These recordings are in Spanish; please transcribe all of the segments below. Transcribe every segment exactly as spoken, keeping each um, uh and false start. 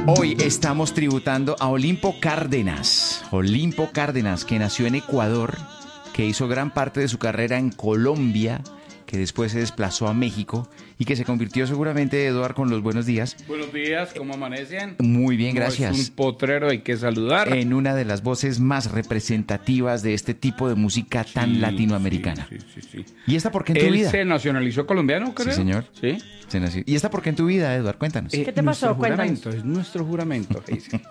Hoy estamos tributando a Olimpo Cárdenas. Olimpo Cárdenas, que nació en Ecuador, que hizo gran parte de su carrera en Colombia, que después se desplazó a México y que se convirtió seguramente, Eduardo, con los buenos días. Buenos días, ¿cómo amanecen? Muy bien, No, gracias. es un potrero, hay que saludar. En una de las voces más representativas de este tipo de música tan Sí, latinoamericana. Sí, sí, sí, sí. ¿Y esta por qué en tu Él vida? se nacionalizó colombiano, creo. Sí, señor. Sí. Se nació. ¿Y esta por qué en tu vida, Eduardo? Cuéntanos. Eh, ¿Qué te nuestro pasó? Cuéntanos. juramento, es nuestro juramento.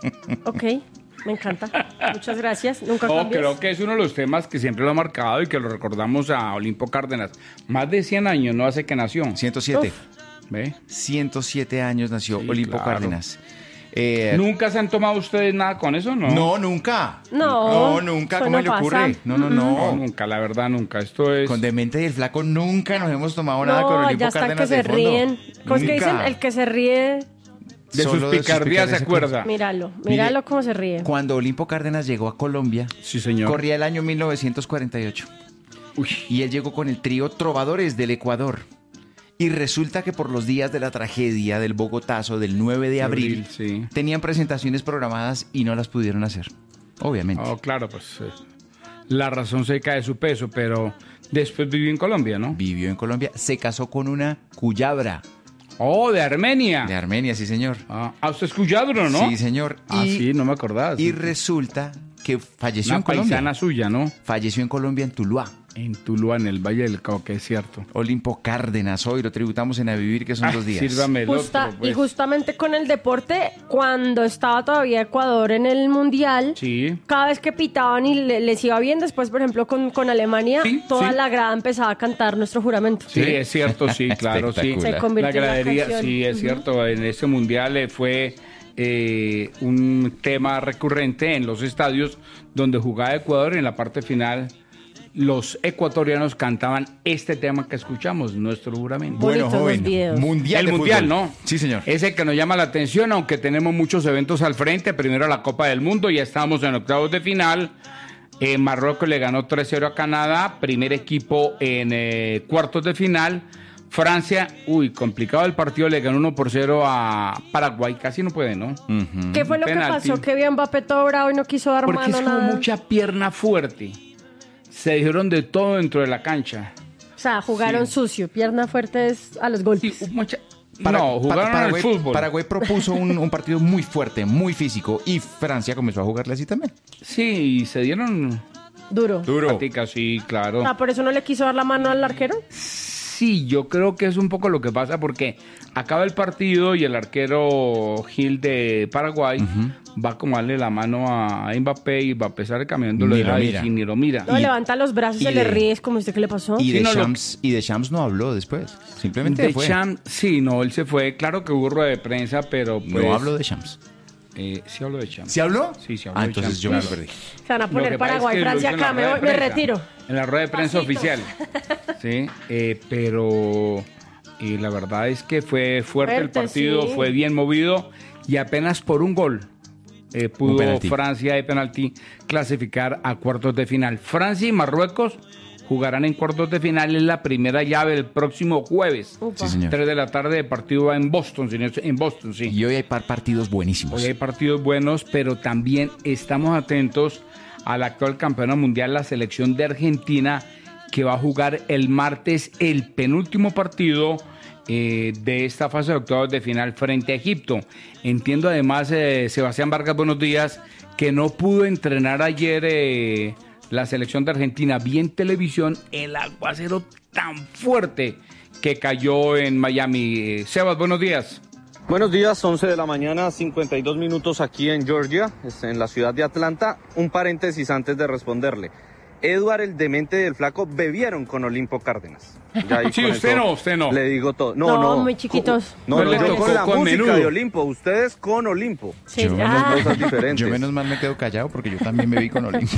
Ok, me encanta. Muchas gracias. Nunca No, cambies. creo que es uno de los temas que siempre lo ha marcado y que lo recordamos a Olimpo Cárdenas. Más de cien años no hace que nació. ciento siete. Uf. ¿Ve? ciento siete años nació Sí, Olimpo claro. Cárdenas. Eh, ¿Nunca se han tomado ustedes nada con eso? No, No, nunca. No, No, nunca. eso ¿Cómo no le pasa. ocurre? No, no, No, no. nunca, la verdad, nunca. Esto es... Con Demente y el Flaco nunca nos hemos tomado nada con No, Olimpo ya están que Cárdenas se de fondo. ríen. ¿Cómo es que Nunca. dicen? El que se ríe, De sus Solo de sus picardías se picardías acuerda. míralo. Mire, Míralo cómo se ríe. Cuando Olimpo Cárdenas llegó a Colombia, Sí, señor. corría el año mil novecientos cuarenta y ocho. Uy. Y él llegó con el trío Trovadores del Ecuador. Y resulta que por los días de la tragedia del Bogotazo del nueve de abril, Abril, sí. tenían presentaciones programadas y no las pudieron hacer. Obviamente. Oh, claro, pues eh, la razón se cae de su peso, pero después vivió en Colombia, ¿no? Vivió en Colombia, se casó con una cuyabra Oh, de Armenia. de Armenia, sí señor. Ah, ah, usted es cuyabro, ¿no? Sí señor. Ah, y, sí, no me acordaba. y sí. resulta que falleció Una en Colombia. paisana suya, ¿no? Falleció en Colombia, en Tuluá. En Tuluá, en el Valle del Cauca, es cierto. Olimpo Cárdenas, hoy lo tributamos en A Vivir, que son Ah, dos días. sírvame el Justa- otro, pues. Y justamente con el deporte, cuando estaba todavía Ecuador en el Mundial, Sí. cada vez que pitaban y le- les iba bien, después, por ejemplo, con, con Alemania, Sí, toda sí. la grada empezaba a cantar nuestro juramento. Sí, es cierto, sí, claro, sí. Espectacular. Se convirtió La en la gradería, canción. sí, es Ujú. cierto. En este mundial eh, fue eh, un tema recurrente en los estadios donde jugaba Ecuador. En la parte final, los ecuatorianos cantaban este tema que escuchamos, nuestro juramento. Bueno, Bonitos los joven, videos. mundial El de mundial, fútbol. ¿no? Sí, señor. Es el que nos llama la atención, aunque tenemos muchos eventos al frente. Primero la Copa del Mundo, ya estamos en octavos de final. Eh, Marruecos le ganó tres cero a Canadá, primer equipo en eh, cuartos de final. Francia, uy, complicado el partido, le ganó uno por cero a Paraguay, casi no puede, ¿no? Ujú. ¿Qué fue lo Penalti. que pasó? Que vio Mbappé todo bravo y no quiso dar Porque mano es como nada. mucha pierna fuerte. Se dijeron de todo dentro de la cancha. O sea, jugaron Sí. sucio, pierna fuerte es a los Sí, golpes. mucha... Para- no, jugaron para- Paraguay, al fútbol. Paraguay propuso un, un partido muy fuerte, muy físico, y Francia comenzó a jugarle así también. Sí, y se dieron Duro. paticas, sí, claro. Ah, ¿por eso no le quiso dar la mano al arquero? Sí, yo creo que es un poco lo que pasa porque acaba el partido y el arquero Gil de Paraguay va como a darle la mano a Mbappé y Mbappé sale caminando, lo Ni lo deja ahí mira. y ni lo mira. No, Y- levanta los brazos y y se le de- ríe, es como usted, ¿qué le pasó? Y Sí, no, lo- Deschamps, y Deschamps no habló después. Simplemente fue. Deschamps, sí, no, él se fue. Claro que hubo rueda de prensa, pero pues... No habló de Deschamps. Eh, sí hablo de Deschamps. ¿Sí habló? Sí, sí habló Ah, de entonces Deschamps, yo me lo claro. perdí. Se van a Lo poner que pasa es Paraguay, que lo Francia hizo en la acá, me, rueda voy- de me prensa, retiro. En la rueda de prensa Pasito. oficial. Sí, eh, pero y la verdad es que fue fuerte, el Fuerte, partido, sí. fue bien movido y apenas por un gol eh, Un pudo penalti. Francia de penalti clasificar a cuartos de final. Francia y Marruecos jugarán en cuartos de final en la primera llave el próximo jueves. Upa. Sí, señor. tres de la tarde, el partido va en Boston, señor, en Boston, sí. Y hoy hay par partidos buenísimos. Hoy hay partidos buenos, pero también estamos atentos al actual campeona mundial, la selección de Argentina, que va a jugar el martes el penúltimo partido eh, de esta fase de octavos de final frente a Egipto. Entiendo además, eh, Sebastián Vargas, buenos días, que no pudo entrenar ayer eh, la selección de Argentina. Vi en televisión el aguacero tan fuerte que cayó en Miami. Eh, Sebas, buenos días. Buenos días, once de la mañana, cincuenta y dos minutos aquí en Georgia, en la ciudad de Atlanta. Un paréntesis antes de responderle. Edward, el demente del flaco, bebieron con Olimpo Cárdenas. Ya ahí Sí, con usted eso no, usted no. Le digo todo. No, No, no. muy chiquitos. No, No no, le yo tocó con la con música menudo. de Olimpo, ustedes con Olimpo. Sí, Yo menos ah, mal- Cosas diferentes. Yo menos mal me quedo callado porque yo también me vi con Olimpo.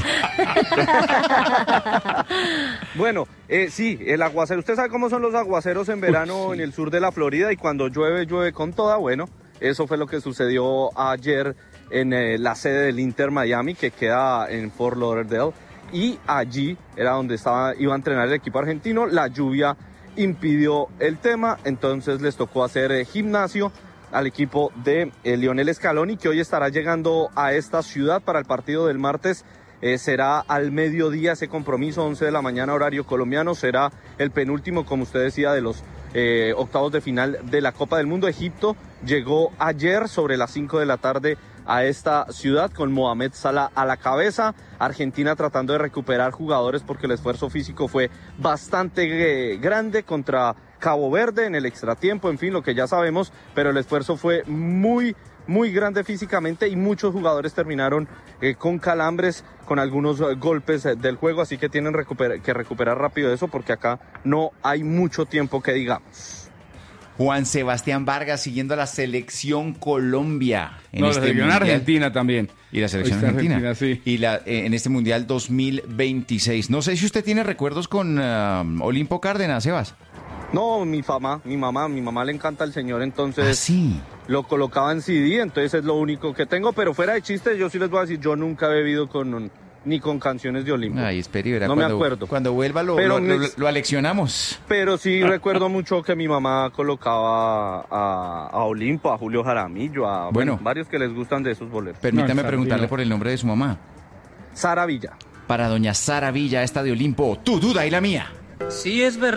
Bueno, eh, sí, el aguacero. Usted sabe cómo son los aguaceros en verano Uy, sí. en el sur de la Florida y cuando llueve, llueve con toda. Bueno, eso fue lo que sucedió ayer en eh, la sede del Inter Miami, que queda en Fort Lauderdale. Y allí era donde estaba, iba a entrenar el equipo argentino. La lluvia impidió el tema, entonces les tocó hacer eh, gimnasio al equipo de eh, Lionel Scaloni, que hoy estará llegando a esta ciudad para el partido del martes. Eh, será al mediodía ese compromiso, once de la mañana horario colombiano, será el penúltimo, como usted decía, de los eh, octavos de final de la Copa del Mundo. Egipto llegó ayer sobre las cinco de la tarde a esta ciudad con Mohamed Salah a la cabeza. Argentina tratando de recuperar jugadores porque el esfuerzo físico fue bastante eh, grande contra Cabo Verde en el extratiempo, en fin, lo que ya sabemos, pero el esfuerzo fue muy muy grande físicamente y muchos jugadores terminaron eh, con calambres, con algunos eh, golpes eh, del juego, así que tienen recuper- que recuperar rápido eso porque acá no hay mucho tiempo que digamos. Juan Sebastián Vargas siguiendo a la selección Colombia. En no, este la selección mundial. Argentina también. Y la selección Está argentina. Argentina, sí. Y la, eh, en este Mundial dos mil veintiséis. No sé si usted tiene recuerdos con uh, Olimpo Cárdenas, Sebas. No, mi mamá, mi mamá, mi mamá le encanta el señor, entonces Ah, sí. lo colocaba en C D, entonces es lo único que tengo, pero fuera de chistes, yo sí les voy a decir, yo nunca he bebido con ni con canciones de Olimpo. Ay, espere y verá no cuando, me acuerdo. Cuando vuelva lo, Pero lo, me- lo, lo aleccionamos. Pero sí recuerdo mucho que mi mamá colocaba a, a Olimpo, a Julio Jaramillo, a Bueno. bueno, varios que les gustan de esos boleros. Permítame No, preguntarle Sara, por el nombre de su mamá. Sara Villa. Para doña Sara Villa, esta de Olimpo, tu duda y la mía. Sí es verdad.